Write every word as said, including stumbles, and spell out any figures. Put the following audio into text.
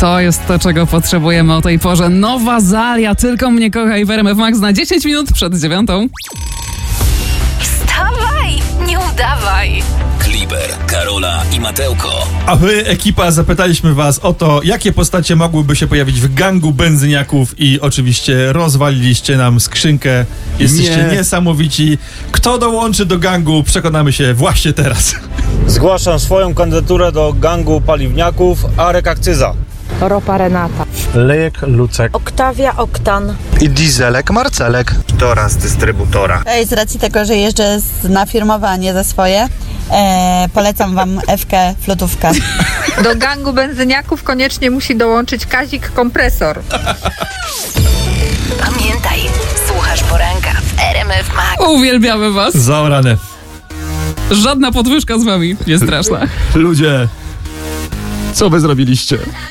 To jest to, czego potrzebujemy o tej porze. Nowa Zalia, Tylko mnie kochaj w R M F Max na dziesięć minut przed dziewiątą. Wstawaj, nie udawaj. Kliber, Karola i Matełko. A my, ekipa, zapytaliśmy was o to, jakie postacie mogłyby się pojawić w gangu benzyniaków i oczywiście rozwaliliście nam skrzynkę. Jesteście Nie. niesamowici. Kto dołączy do gangu, przekonamy się właśnie teraz. Zgłaszam swoją kandydaturę do gangu paliwniaków Arek Akcyza. Ropa Renata. Lejek Lucek. Oktawia Oktan. I Dieselek Marcelek. Tora z dystrybutora. Ej, z racji tego, że jeżdżę z- na firmowe, a nie za swoje, e, polecam wam Ewkę Flotówkę. Do gangu benzyniaków koniecznie musi dołączyć Kazik Kompresor. Pamiętaj, słuchasz poranka w R M F Max. Uwielbiamy was. Zaorane. Żadna podwyżka z wami nie straszna. Ludzie, co wy zrobiliście?